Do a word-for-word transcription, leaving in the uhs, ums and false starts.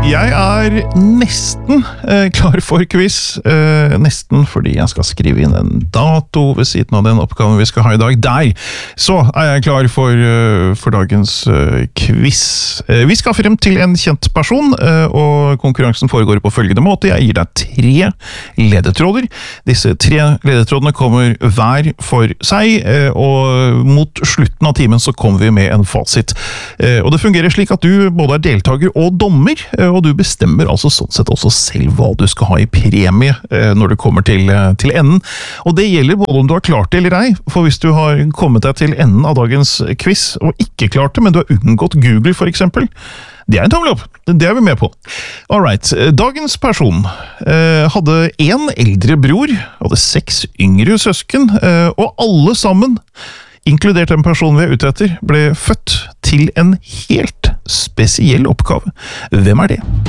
Jeg er nesten eh, klar for quiz, eh, nesten fordi jeg skal skrive inn en dato ved siden av den oppgaven vi skal ha i dag. Der, så er jeg klar for, uh, for dagens uh, quiz. Uh, vi skal frem til en kjent person, uh, og konkurransen foregår på følgende måte. Jeg gir deg tre ledetråder. Disse tre ledetrådene kommer hver for seg, uh, og mot slutten av timen så kommer vi med en fasit. Uh, og det fungerer slik at du både er deltaker og dommer, uh, og du bestemmer altså sånn sett også selv hva du skal ha i premie uh, når du kommer til, uh, til enden. Og det gjelder både om du har klart det eller ei, for hvis du har kommet deg til enden av dagens quiz og ikke klart det, men du har unngått Google for eksempel, det er en tommel opp. Det er vi med på. Alright, dagens person uh, hadde en eldre bror, hadde seks yngre søsken, uh, og alle sammen, inkludert den personen vi er ute etter, ble født til en helt spesiell oppgave. Hvem er det?